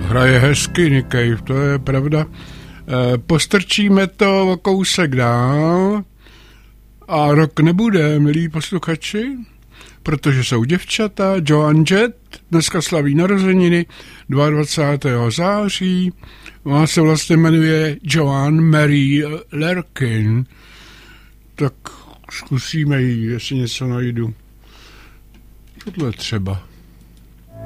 Hraje hezky Nick Cave, to je pravda. Postrčíme to o kousek dál a rok nebude, milí posluchači, protože jsou děvčata. Joan Jett dneska slaví narozeniny 22. září. Ona se vlastně jmenuje Joan Mary Larkin. Tak zkusíme jí, jestli něco najdu. Tohle třeba.